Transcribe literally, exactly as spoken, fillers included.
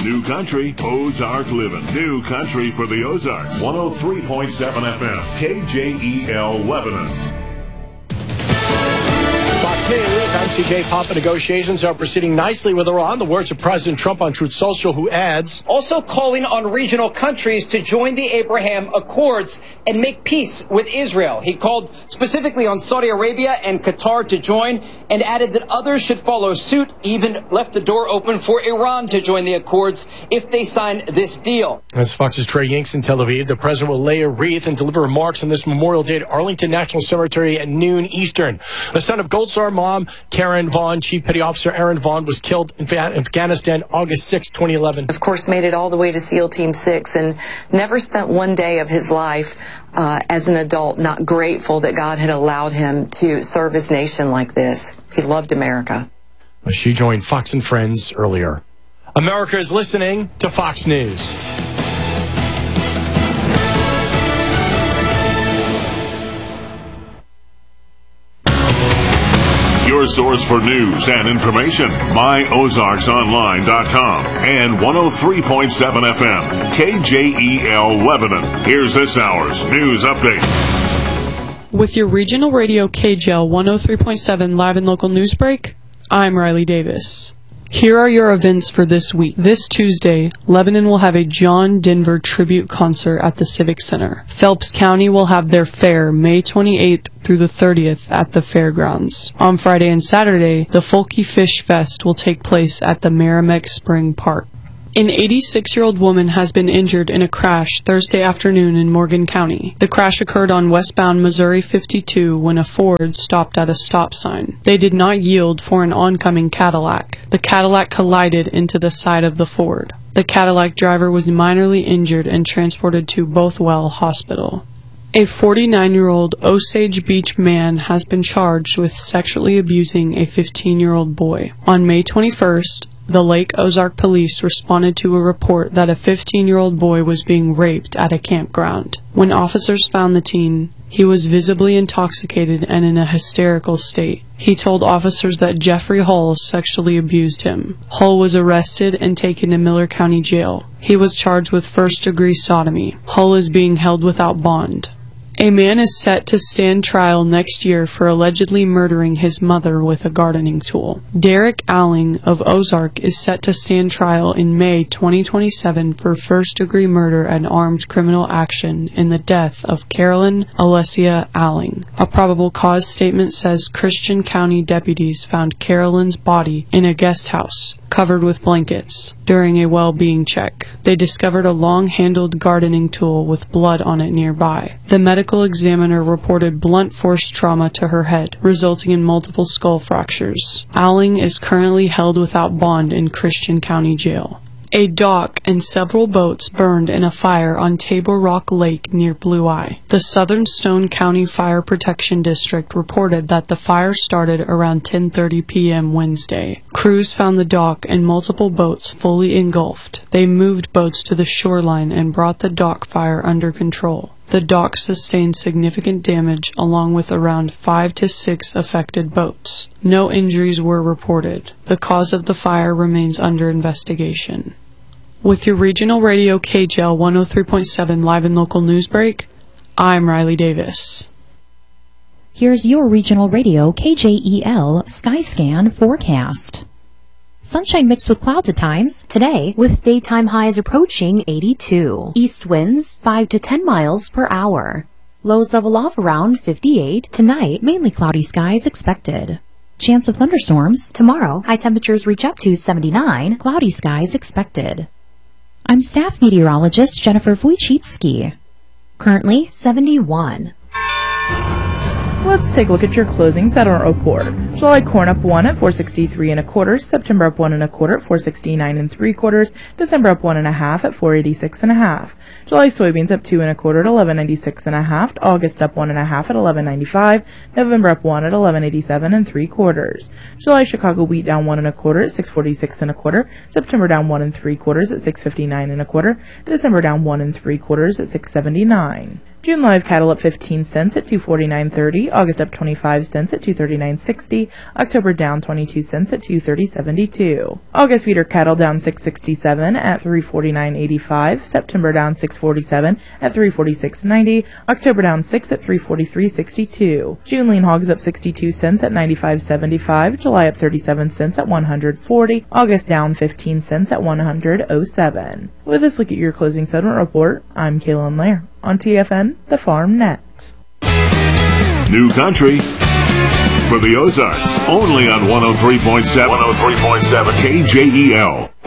New Country, Ozark Living. New Country for the Ozarks. one oh three point seven F M, K J E L Lebanon. Fox News, I'm C J Papa. Negotiations are proceeding nicely with Iran. The words of President Trump on Truth Social, who adds, also calling on regional countries to join the Abraham Accords and make peace with Israel. He called specifically on Saudi Arabia and Qatar to join and added that others should follow suit, even left the door open for Iran to join the Accords if they sign this deal. That's Fox's Trey Yanks in Tel Aviv. The president will lay a wreath and deliver remarks on this Memorial Day at Arlington National Cemetery at noon Eastern. The son of Gold Star mom, Karen Vaughn, Chief Petty Officer Aaron Vaughn, was killed in Afghanistan August sixth, twenty eleven. Of course, made it all the way to SEAL Team six and never spent one day of his life uh, as an adult not grateful that God had allowed him to serve his nation like this. He loved America. She joined Fox and Friends earlier. America is listening to Fox News. Your source for news and information, my ozarks online dot com and one oh three point seven F M, K J E L Lebanon. Here's this hour's news update. With your regional radio K J L one oh three point seven live and local news break, I'm Riley Davis. Here are your events for this week. This Tuesday, Lebanon will have a John Denver tribute concert at the Civic Center. Phelps County will have their fair May twenty-eighth through the thirtieth at the fairgrounds. On Friday and Saturday, the Folky Fish Fest will take place at the Merrimack Spring Park. An eighty-six-year-old woman has been injured in a crash Thursday afternoon in Morgan County. The crash occurred on westbound Missouri fifty-two when a Ford stopped at a stop sign. They did not yield for an oncoming Cadillac. The Cadillac collided into the side of the Ford. The Cadillac driver was minorly injured and transported to Bothwell Hospital. A forty-nine-year-old Osage Beach man has been charged with sexually abusing a fifteen-year-old boy. On May twenty-first, the Lake Ozark police responded to a report that a fifteen-year-old boy was being raped at a campground. When officers found the teen, he was visibly intoxicated and in a hysterical state. He told officers that Jeffrey Hull sexually abused him. Hull was arrested and taken to Miller County Jail. He was charged with first-degree sodomy. Hull is being held without bond. A man is set to stand trial next year for allegedly murdering his mother with a gardening tool. Derek Alling of Ozark is set to stand trial in May twenty twenty-seven for first-degree murder and armed criminal action in the death of Carolyn Alessia Alling. A probable cause statement says Christian County deputies found Carolyn's body in a guest house, covered with blankets, during a well-being check. They discovered a long-handled gardening tool with blood on it nearby. The medical examiner reported blunt force trauma to her head, resulting in multiple skull fractures. Alling is currently held without bond in Christian County Jail. A dock and several boats burned in a fire on Table Rock Lake near Blue Eye. The Southern Stone County Fire Protection District reported that the fire started around ten thirty p.m. Wednesday. Crews found the dock and multiple boats fully engulfed. They moved boats to the shoreline and brought the dock fire under control. The dock sustained significant damage along with around five to six affected boats. No injuries were reported. The cause of the fire remains under investigation. With your regional radio K J L one oh three point seven live and local news break, I'm Riley Davis. Here's your regional radio K J E L Skyscan forecast. Sunshine mixed with clouds at times today, with daytime highs approaching eighty-two. East winds five to ten miles per hour. Lows level off around fifty-eight. Tonight, mainly cloudy skies expected. Chance of thunderstorms tomorrow. High temperatures reach up to seventy-nine. Cloudy skies expected. I'm staff meteorologist Jennifer Wojcicki. Currently seventy-one. Let's take a look at your closings at our report. July corn up one at four sixty-three and a quarter. September up one and a quarter at four sixty-nine and three quarters. December up one and a half at four eighty-six and a half. July soybeans up two and a quarter at eleven ninety-six and a half. August up one and a half at eleven ninety-five. November up one at eleven eighty-seven and three quarters. July Chicago wheat down one and a quarter at six forty-six and a quarter. September down one and three quarters at six fifty-nine and a quarter. December down one and three quarters at six seventy-nine. June live cattle up fifteen cents at two forty-nine thirty. August up twenty-five cents at two thirty-nine sixty. October down twenty-two cents at two thirty seventy-two. August feeder cattle down six sixty-seven at three forty-nine eighty-five. September down six forty-seven at three forty-six ninety. October down six at three forty-three sixty-two. June lean hogs up sixty-two cents at ninety-five seventy-five. July up thirty-seven cents at one hundred forty. August down fifteen cents at one hundred oh seven. With this look at your closing settlement report, I'm Kaylin Lair on T F N, the Farm Net. New country for the Ozarks, only on one oh three point seven, one oh three point seven K J E L.